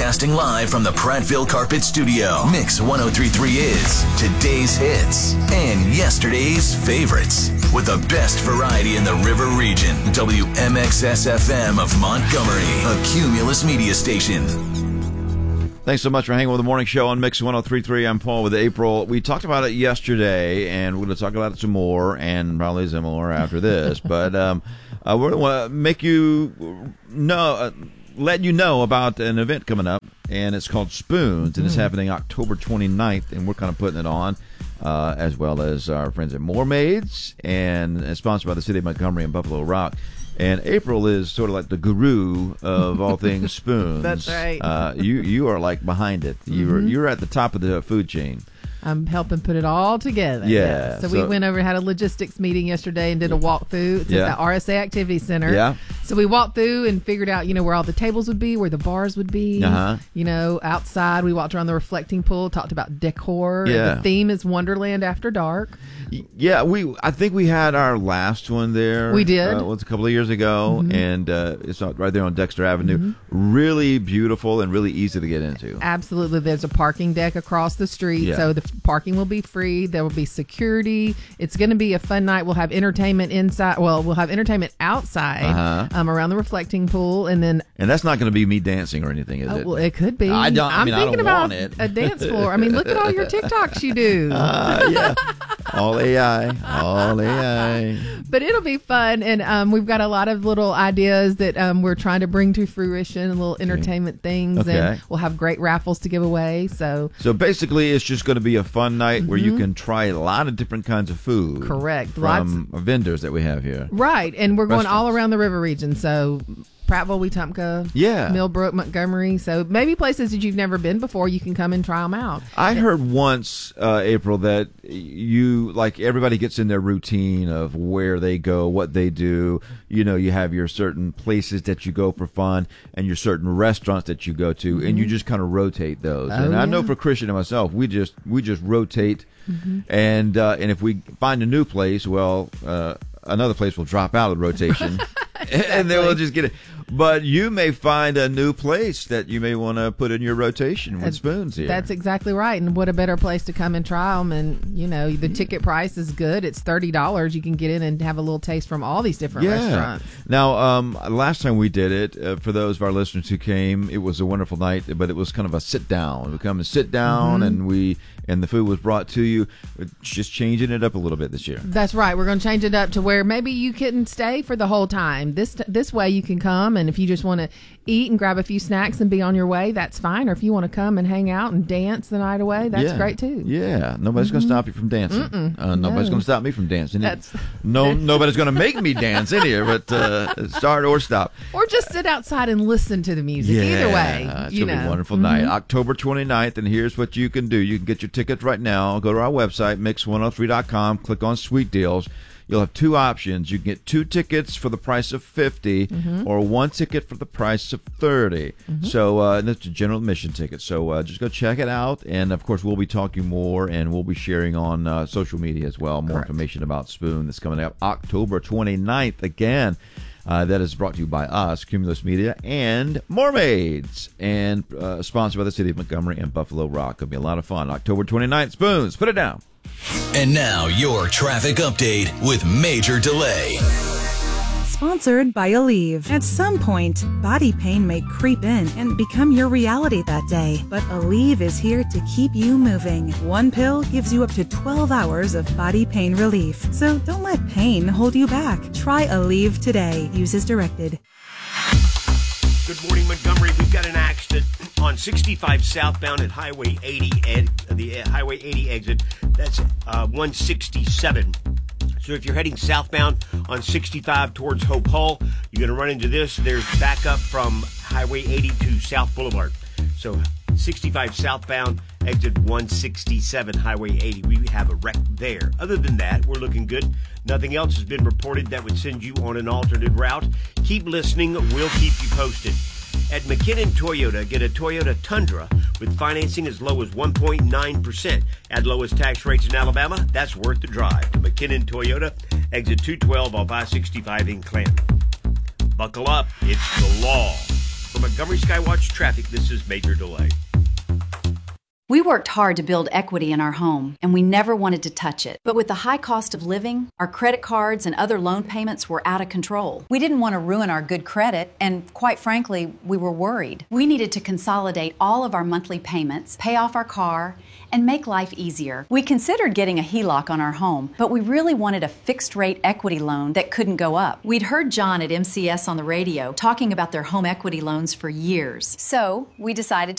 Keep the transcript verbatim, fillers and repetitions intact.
Broadcasting live from the Prattville Carpet Studio. Mix ten thirty-three is today's hits and yesterday's favorites. With the best variety in the River Region. W M X S F M of Montgomery, a Cumulus media station. Thanks so much for hanging with the morning show on Mix ten thirty-three. I'm Paul with April. We talked about it yesterday, and we're going to talk about it some more, and probably some more after this. But um, uh, we're going to make you know, uh, let you know about an event coming up, and it's called Spoons, and it's happening October twenty-ninth, and we're kind of putting it on, uh, as well as our friends at Mermaids, and it's sponsored by the City of Montgomery and Buffalo Rock. And April is sort of like the guru of all things spoons. That's right. Uh, you you are like behind it. You're Mm-hmm. you're at the top of the food chain. I'm helping put it all together. Yeah. So, So- we went over and had a logistics meeting yesterday and did a walkthrough. It's Yeah. at the R S A Activity Center. Yeah. So we walked through and figured out, you know, where all the tables would be, where the bars would be. Uh-huh. You know, outside we walked around the reflecting pool, talked about decor. Yeah. The theme is Wonderland After Dark. Yeah, we I think we had our last one there. We did. Uh, it was a couple of years ago, Mm-hmm. and uh, it's right there on Dexter Avenue. Really beautiful and really easy to get into. Absolutely. There's a parking deck across the street, Yeah. so the f- parking will be free. There will be security. It's going to be a fun night. We'll have entertainment inside. Well, we'll have entertainment outside Uh-huh. um, around the reflecting pool, and then And that's not going to be me dancing or anything, is oh, it? well, it could be. I don't- I I'm mean, I thinking don't about want it. a dance floor. I mean, look at all your TikToks you do. Uh, yeah. All A I. All A I. But it'll be fun, and um, we've got a lot of little ideas that um, we're trying to bring to fruition, little entertainment things, Okay. and we'll have great raffles to give away. So So basically, it's just going to be a fun night where you can try a lot of different kinds of food. Mm-hmm. Correct. From vendors that we have here. right, and we're going all Restaurants. around the river region. So Prattville, Wetumpka, Yeah. Millbrook, Montgomery. So maybe places that you've never been before, you can come and try them out. I heard once, uh, April, that you, like, everybody gets in their routine of where they go, what they do. You know, you have your certain places that you go for fun and your certain restaurants that you go to, and you just kind of rotate those. Mm-hmm. Oh, and I know yeah. for Christian and myself, we just we just rotate, and uh, and if we find a new place, well, uh, another place will drop out of the rotation, and then we'll just get it. But you may find a new place that you may want to put in your rotation with And spoons here. That's exactly right. And what a better place to come and try them. And, you know, the ticket price is good. It's thirty dollars. You can get in and have a little taste from all these different restaurants. Now, um, last time we did it, uh, for those of our listeners who came, it was a wonderful night, but it was kind of a sit down. We come and sit down, Mm-hmm. and we and the food was brought to you. We're just changing it up a little bit this year. That's right. We're going to change it up to where maybe you couldn't stay for the whole time. This this way you can come, and if you just want to eat and grab a few snacks and be on your way, that's fine. Or if you want to come and hang out and dance the night away, that's yeah. great too. Yeah, nobody's going to stop you from dancing. Uh, nobody's No. going to stop me from dancing. That's- no, nobody's going to make me dance in here, but uh, start or stop. Or just sit outside and listen to the music. Either way, it's you going to be know. Mm-hmm. a wonderful night. October twenty-ninth, and here's what you can do. You can get your tickets right now. Go to our website, mix one oh three dot com, click on Sweet Deals. You'll have two options. You can get two tickets for the price of fifty dollars Mm-hmm. or one ticket for the price of thirty dollars. So uh, that's a general admission ticket. So uh, just go check it out. And, of course, we'll be talking more, and we'll be sharing on uh, social media as well, more Correct. information about Spoon that's coming up October twenty-ninth. Again, uh, that is brought to you by us, Cumulus Media, and Mermaids, and uh, sponsored by the City of Montgomery and Buffalo Rock. It'll be a lot of fun. October twenty-ninth, Spoons. Put it down. And now your traffic update with Major Delay. Sponsored by Aleve. At some point, body pain may creep in and become your reality that day. But Aleve is here to keep you moving. One pill gives you up to twelve hours of body pain relief. So don't let pain hold you back. Try Aleve today. Use as directed. Good morning, Montgomery. We've got an accident on sixty-five southbound at Highway eighty, ed, the uh, Highway eighty exit. That's uh, one sixty-seven. So if you're heading southbound on sixty-five towards Hope Hall, you're going to run into this. There's backup from Highway eighty to South Boulevard. So sixty-five southbound, exit one sixty-seven, Highway eighty. We have a wreck there. Other than that, we're looking good. Nothing else has been reported that would send you on an alternate route. Keep listening. We'll keep you posted. At McKinnon Toyota, get a Toyota Tundra with financing as low as one point nine percent. At lowest tax rates in Alabama, that's worth the drive. To McKinnon Toyota, exit two twelve off I sixty-five in Clanton. Buckle up. It's the law. From a Montgomery Skywatch Traffic, this is Major Delay. We worked hard to build equity in our home, and we never wanted to touch it. But with the high cost of living, our credit cards and other loan payments were out of control. We didn't want to ruin our good credit, and quite frankly, we were worried. We needed to consolidate all of our monthly payments, pay off our car, and make life easier. We considered getting a H E L O C on our home, but we really wanted a fixed-rate equity loan that couldn't go up. We'd heard John at M C S on the radio talking about their home equity loans for years. So we decided